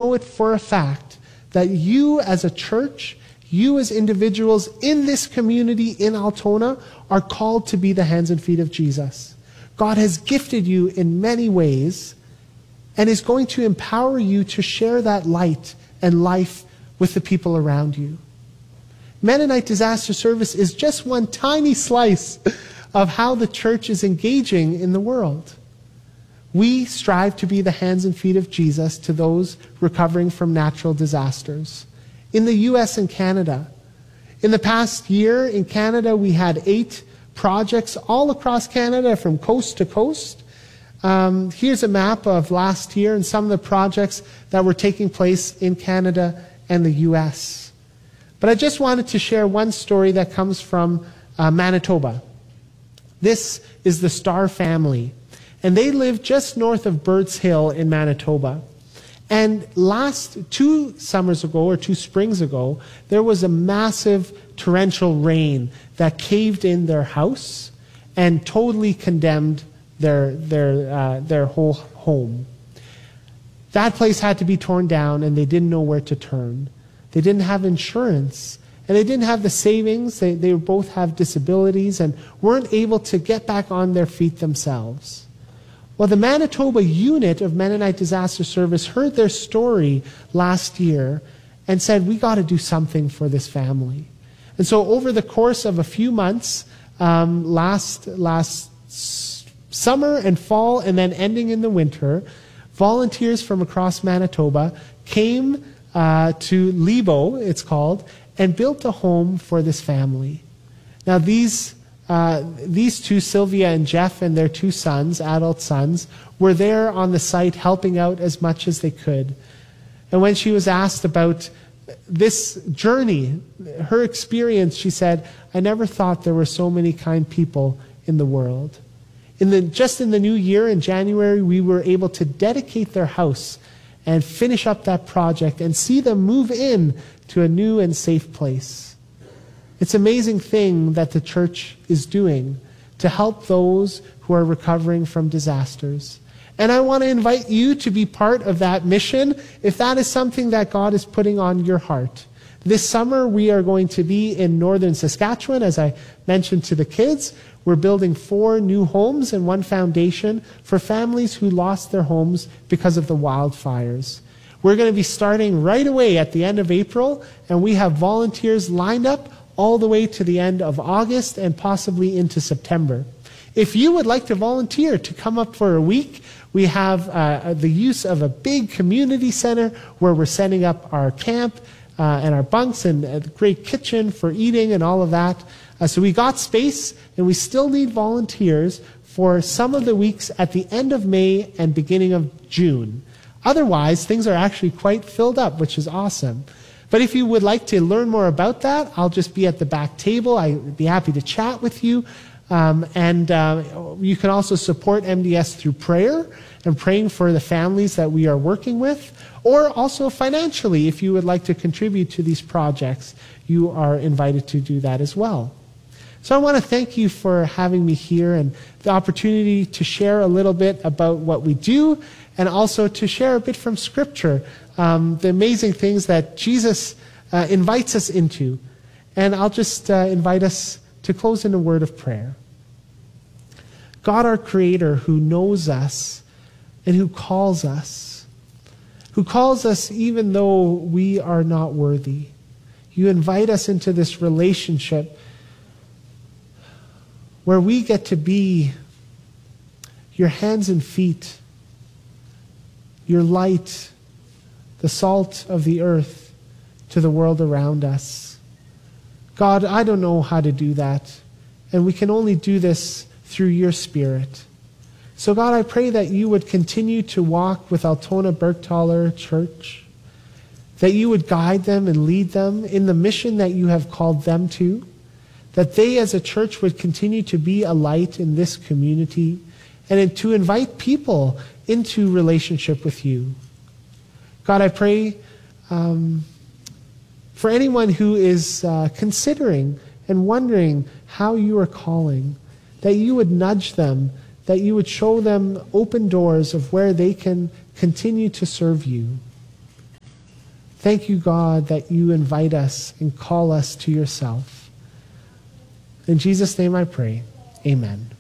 know it for a fact that you as a church, you as individuals in this community in Altona are called to be the hands and feet of Jesus. God has gifted you in many ways and is going to empower you to share that light and life with the people around you. Mennonite Disaster Service is just one tiny slice of how the church is engaging in the world. We strive to be the hands and feet of Jesus to those recovering from natural disasters. In the U.S. and Canada, in the past year in Canada, we had 8 projects all across Canada from coast to coast. Here's a map of last year and some of the projects that were taking place in Canada and the U.S. But I just wanted to share one story that comes from Manitoba. This is the Starr family, and they live just north of Birds Hill in Manitoba. And 2 summers ago, or 2 springs ago, there was a massive torrential rain that caved in their house and totally condemned their whole home. That place had to be torn down, and they didn't know where to turn. They didn't have insurance, and they didn't have the savings. They both have disabilities and weren't able to get back on their feet themselves. Well, the Manitoba unit of Mennonite Disaster Service heard their story last year and said, we got to do something for this family. And so over the course of a few months, last summer and fall and then ending in the winter, volunteers from across Manitoba came to Lebo, it's called, and built a home for this family. Now these 2, Sylvia and Jeff, and their 2 sons, adult sons, were there on the site helping out as much as they could. And when she was asked about this journey, her experience, she said, I never thought there were so many kind people in the world. Just in the new year, in January, we were able to dedicate their house and finish up that project and see them move in to a new and safe place. It's an amazing thing that the church is doing to help those who are recovering from disasters. And I want to invite you to be part of that mission if that is something that God is putting on your heart. This summer we are going to be in northern Saskatchewan, as I mentioned to the kids. We're building 4 new homes and 1 foundation for families who lost their homes because of the wildfires. We're going to be starting right away at the end of April, and we have volunteers lined up all the way to the end of August and possibly into September. If you would like to volunteer to come up for a week, we have the use of a big community center where we're setting up our camp and our bunks and a great kitchen for eating and all of that. So we got space, and we still need volunteers for some of the weeks at the end of May and beginning of June. Otherwise, things are actually quite filled up, which is awesome. But if you would like to learn more about that, I'll just be at the back table. I'd be happy to chat with you. And you can also support MDS through prayer and praying for the families that we are working with, or also financially. If you would like to contribute to these projects, you are invited to do that as well. So I want to thank you for having me here and the opportunity to share a little bit about what we do, and also to share a bit from Scripture, the amazing things that Jesus invites us into. And I'll just invite us to close in a word of prayer. God, our Creator, who knows us and who calls us even though we are not worthy. You invite us into this relationship where we get to be your hands and feet, your light, the salt of the earth to the world around us. God, I don't know how to do that, and we can only do this through your Spirit. So God, I pray that you would continue to walk with Altona Bergthaler Church, that you would guide them and lead them in the mission that you have called them to, that they as a church would continue to be a light in this community and to invite people into relationship with you. God, I pray for anyone who is considering and wondering how you are calling, that you would nudge them, that you would show them open doors of where they can continue to serve you. Thank you, God, that you invite us and call us to yourself. In Jesus' name I pray. Amen.